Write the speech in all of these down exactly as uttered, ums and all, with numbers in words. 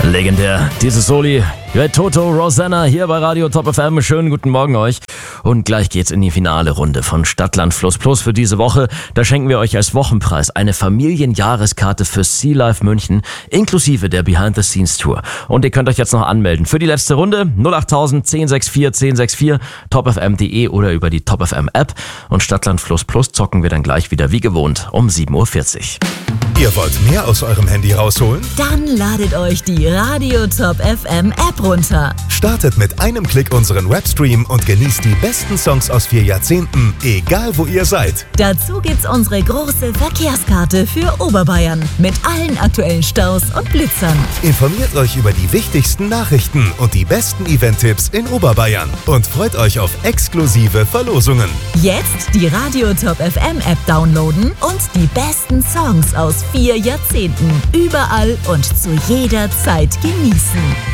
Legendär, diese Soli. Toto, Rosanna hier bei Radio Top F M. Schönen guten Morgen euch. Und gleich geht's in die finale Runde von Stadtland Fluss Plus für diese Woche. Da schenken wir euch als Wochenpreis eine Familienjahreskarte für Sea Life München inklusive der Behind-the-Scenes-Tour. Und ihr könnt euch jetzt noch anmelden für die letzte Runde null acht null null eins null sechs vier eins null sechs vier top f m punkt d e oder über die Top F M App. Und Stadtland Fluss Plus zocken wir dann gleich wieder wie gewohnt um sieben Uhr vierzig. Ihr wollt mehr aus eurem Handy rausholen? Dann ladet euch die Radio Top F M App runter. Startet mit einem Klick unseren Webstream und genießt die besten Songs aus vier Jahrzehnten, egal wo ihr seid. Dazu gibt's unsere große Verkehrskarte für Oberbayern mit allen aktuellen Staus und Blitzern. Informiert euch über die wichtigsten Nachrichten und die besten Event-Tipps in Oberbayern und freut euch auf exklusive Verlosungen. Jetzt die Radio Top F M App downloaden und die besten Songs aus vier Jahrzehnten überall und zu jeder Zeit genießen.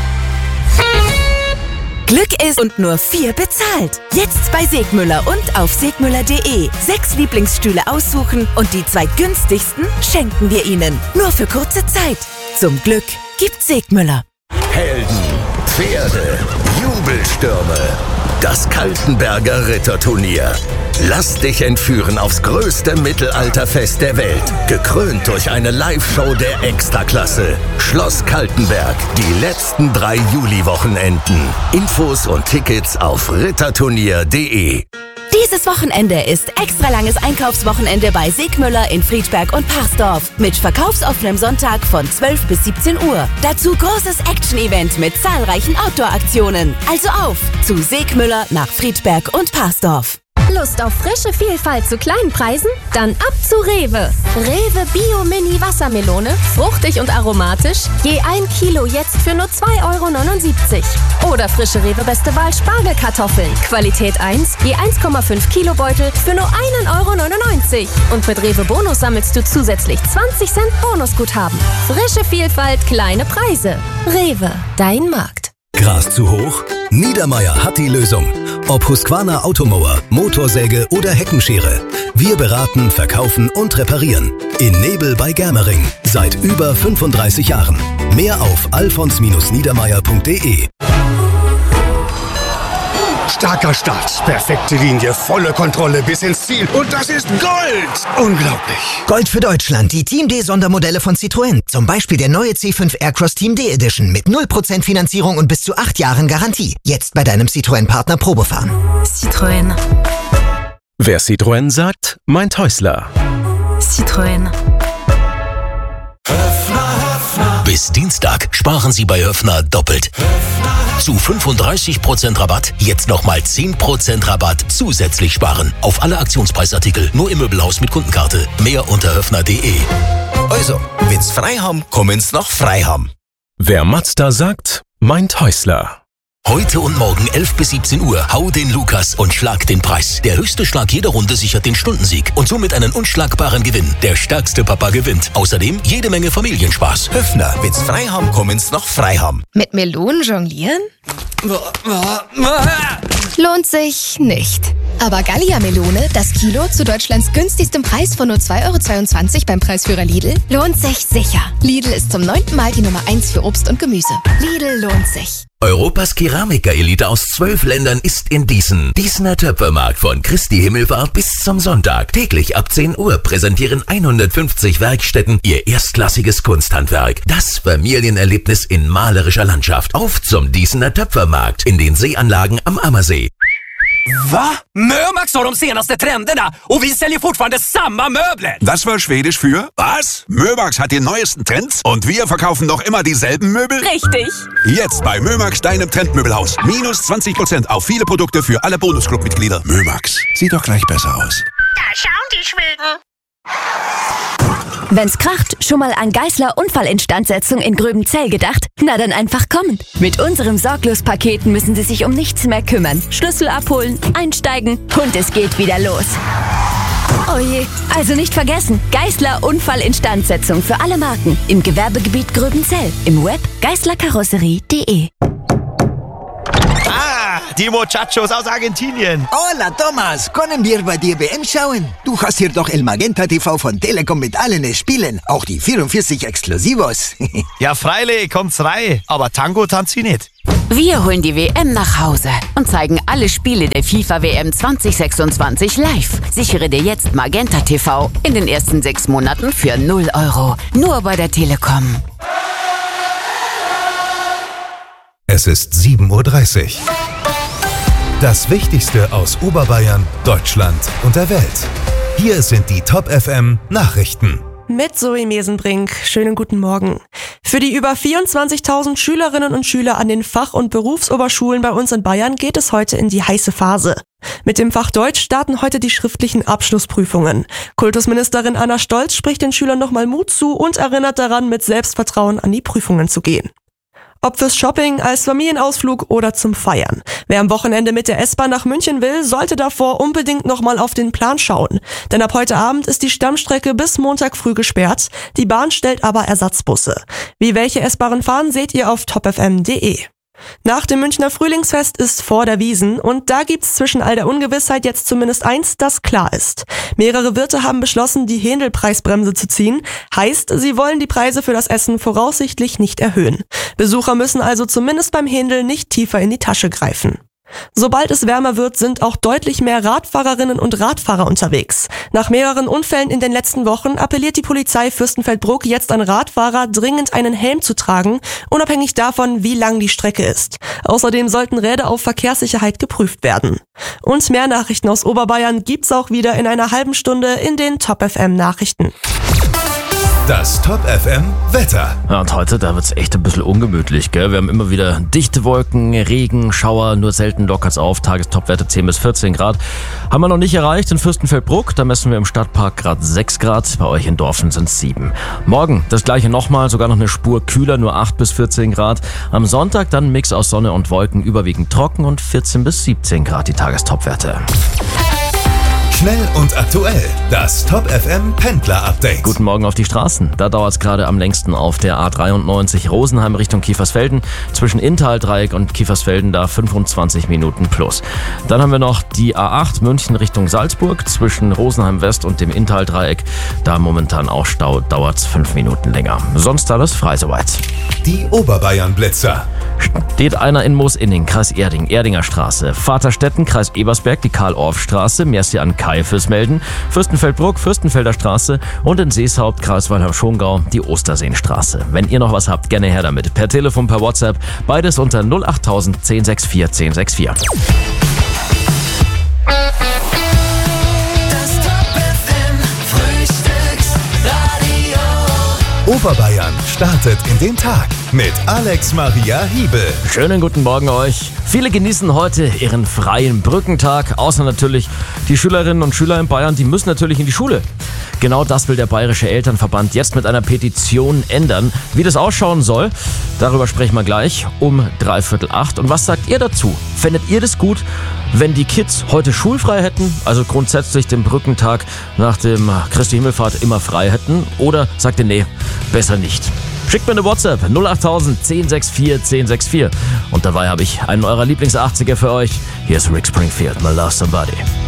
Glück ist und nur vier bezahlt. Jetzt bei Segmüller und auf segmüller punkt de. Sechs Lieblingsstühle aussuchen und die zwei günstigsten schenken wir Ihnen. Nur für kurze Zeit. Zum Glück gibt's Segmüller. Helden, Pferde, Jubelstürme. Das Kaltenberger Ritterturnier. Lass dich entführen aufs größte Mittelalterfest der Welt. Gekrönt durch eine Live-Show der Extraklasse. Schloss Kaltenberg. Die letzten drei Juli-Wochenenden. Infos und Tickets auf ritterturnier punkt de. Dieses Wochenende ist extra langes Einkaufswochenende bei Segmüller in Friedberg und Parsdorf mit verkaufsoffenem Sonntag von zwölf bis siebzehn Uhr. Dazu großes Action-Event mit zahlreichen Outdoor-Aktionen. Also auf zu Segmüller nach Friedberg und Parsdorf. Lust auf frische Vielfalt zu kleinen Preisen? Dann ab zu Rewe. Rewe Bio Mini Wassermelone, fruchtig und aromatisch, je ein Kilo jetzt für nur zwei Euro neunundsiebzig. Oder frische Rewe Beste Wahl Spargelkartoffeln, Qualität eins, je eins Komma fünf Kilo Beutel für nur einen Euro neunundneunzig. Und mit Rewe Bonus sammelst du zusätzlich zwanzig Cent Bonusguthaben. Frische Vielfalt, kleine Preise. Rewe, dein Markt. Gras zu hoch? Niedermaier hat die Lösung. Ob Husqvarna Automower, Motorsäge oder Heckenschere. Wir beraten, verkaufen und reparieren. In Nebel bei Germering. Seit über fünfunddreißig Jahren. Mehr auf alfons niedermaier punkt de. Starker Start, perfekte Linie, volle Kontrolle bis ins Ziel. Und das ist Gold! Unglaublich. Gold für Deutschland, die Team D-Sondermodelle von Citroën. Zum Beispiel der neue C fünf Aircross Team D Edition mit null Prozent Finanzierung und bis zu acht Jahren Garantie. Jetzt bei deinem Citroën-Partner Probefahren. Citroën. Wer Citroën sagt, meint Häusler. Citroën. Bis Dienstag sparen Sie bei Höffner doppelt. Zu fünfunddreißig Prozent Rabatt, jetzt nochmal zehn Prozent Rabatt zusätzlich sparen. Auf alle Aktionspreisartikel, nur im Möbelhaus mit Kundenkarte. Mehr unter höffner punkt de. Also, wenn's frei haben, kommen's noch frei haben. Wer Mazda sagt, meint Häusler. Heute und morgen elf bis siebzehn Uhr. Hau den Lukas und schlag den Preis. Der höchste Schlag jeder Runde sichert den Stundensieg und somit einen unschlagbaren Gewinn. Der stärkste Papa gewinnt. Außerdem jede Menge Familienspaß. Höffner, wenn's frei haben, kommen's noch frei haben. Mit Melonen jonglieren? Lohnt sich nicht. Aber Gallia-Melone, das Kilo zu Deutschlands günstigstem Preis von nur zwei Euro zweiundzwanzig beim Preisführer Lidl, lohnt sich sicher. Lidl ist zum neunten Mal die Nummer eins für Obst und Gemüse. Lidl lohnt sich. Europas Keramiker-Elite aus zwölf Ländern ist in Diesen. Diesener Töpfermarkt von Christi Himmelfahrt bis zum Sonntag. Täglich ab zehn Uhr präsentieren hundertfünfzig Werkstätten ihr erstklassiges Kunsthandwerk. Das Familienerlebnis in malerischer Landschaft. Auf zum Diesener Töpfermarkt in den Seeanlagen am Ammersee. Va? Mömax har de senaste trenderna och vi säljer fortfarande samma möbler. Das war Schwedisch für was? Mömax hat die neuesten Trends und wir verkaufen noch immer dieselben Möbel? Richtig. Jetzt bei Mömax, deinem Trendmöbelhaus. Minus zwanzig Prozent auf viele Produkte für alle Bonusclub-Mitglieder. Mömax, sieht doch gleich besser aus. Da schauen die Schweden. Wenn's kracht, schon mal an Geissler Unfallinstandsetzung in Gröbenzell gedacht? Na dann einfach kommen. Mit unserem Sorglos-Paketen müssen Sie sich um nichts mehr kümmern. Schlüssel abholen, einsteigen und es geht wieder los. Oh je, also nicht vergessen, Geissler Unfallinstandsetzung für alle Marken im Gewerbegebiet Gröbenzell. Im Web geissler karosserie punkt de. Ah, die Muchachos aus Argentinien. Hola, Thomas. Können wir bei dir W M schauen? Du hast hier doch El Magenta T V von Telekom mit allen Spielen. Auch die vierundvierzig Exklusivos. Ja, freilich, kommt's rein. Aber Tango tanzt sie nicht. Wir holen die W M nach Hause und zeigen alle Spiele der FIFA W M zwanzig sechsundzwanzig live. Sichere dir jetzt Magenta T V in den ersten sechs Monaten für null Euro. Nur bei der Telekom. Es ist sieben Uhr dreißig. Das Wichtigste aus Oberbayern, Deutschland und der Welt. Hier sind die Top F M Nachrichten. Mit Zoe Mesenbrink. Schönen guten Morgen. Für die über vierundzwanzigtausend Schülerinnen und Schüler an den Fach- und Berufsoberschulen bei uns in Bayern geht es heute in die heiße Phase. Mit dem Fach Deutsch starten heute die schriftlichen Abschlussprüfungen. Kultusministerin Anna Stolz spricht den Schülern nochmal Mut zu und erinnert daran, mit Selbstvertrauen an die Prüfungen zu gehen. Ob fürs Shopping, als Familienausflug oder zum Feiern. Wer am Wochenende mit der S-Bahn nach München will, sollte davor unbedingt nochmal auf den Plan schauen. Denn ab heute Abend ist die Stammstrecke bis Montag früh gesperrt. Die Bahn stellt aber Ersatzbusse. Wie welche S-Bahnen fahren, seht ihr auf top f m punkt d e. Nach dem Münchner Frühlingsfest ist vor der Wiesn und da gibt's zwischen all der Ungewissheit jetzt zumindest eins, das klar ist. Mehrere Wirte haben beschlossen, die Händel-Preisbremse zu ziehen. Heißt, sie wollen die Preise für das Essen voraussichtlich nicht erhöhen. Besucher müssen also zumindest beim Händel nicht tiefer in die Tasche greifen. Sobald es wärmer wird, sind auch deutlich mehr Radfahrerinnen und Radfahrer unterwegs. Nach mehreren Unfällen in den letzten Wochen appelliert die Polizei Fürstenfeldbruck jetzt an Radfahrer, dringend einen Helm zu tragen, unabhängig davon, wie lang die Strecke ist. Außerdem sollten Räder auf Verkehrssicherheit geprüft werden. Und mehr Nachrichten aus Oberbayern gibt's auch wieder in einer halben Stunde in den Top F M Nachrichten. Das Top F M Wetter. Ja, und heute, da wird's echt ein bisschen ungemütlich, gell? Wir haben immer wieder dichte Wolken, Regen, Schauer, nur selten lockert's auf. Tagestopwerte zehn bis vierzehn Grad. Haben wir noch nicht erreicht in Fürstenfeldbruck. Da messen wir im Stadtpark gerade sechs Grad. Bei euch in Dorfen sind's sieben. Morgen das gleiche nochmal, sogar noch eine Spur kühler, nur acht bis vierzehn Grad. Am Sonntag dann ein Mix aus Sonne und Wolken, überwiegend trocken und vierzehn bis siebzehn Grad die Tagestopwerte. Schnell und aktuell. Das Top F M Pendler Update. Guten Morgen auf die Straßen. Da dauert es gerade am längsten auf der A dreiundneunzig Rosenheim Richtung Kiefersfelden. Zwischen Inntal-Dreieck und Kiefersfelden da fünfundzwanzig Minuten plus. Dann haben wir noch die A acht München Richtung Salzburg. Zwischen Rosenheim West und dem Inntal-Dreieck. Da momentan auch Stau, dauert es fünf Minuten länger. Sonst alles frei soweit. Die Oberbayern Blitzer. Steht einer in Moosinning, Kreis Erding, Erdinger Straße. Vaterstetten, Kreis Ebersberg, die Karl-Orff-Straße. Merci an Kai fürs Melden. Fürstenfeldbruck, Fürstenfelder Straße und in Seeshaupt, Kreis Weilheim-Schongau, die Osterseenstraße. Wenn ihr noch was habt, gerne her damit. Per Telefon, per WhatsApp. Beides unter null acht null null eins sechs vier eins sechs vier. Oberbayern startet in den Tag mit Alex Maria Hiebel. Schönen guten Morgen euch. Viele genießen heute ihren freien Brückentag, außer natürlich die Schülerinnen und Schüler in Bayern, die müssen natürlich in die Schule. Genau das will der Bayerische Elternverband jetzt mit einer Petition ändern. Wie das ausschauen soll, darüber sprechen wir gleich um dreiviertel acht. Und was sagt ihr dazu? Fändet ihr das gut, wenn die Kids heute schulfrei hätten, also grundsätzlich den Brückentag nach dem Christi Himmelfahrt immer frei hätten? Oder sagt ihr, nee, besser nicht? Schickt mir eine WhatsApp null acht null null eins sechs vier eins sechs vier. Und dabei habe ich einen eurer Lieblings-achtziger für euch. Hier ist Rick Springfield, My Love Somebody.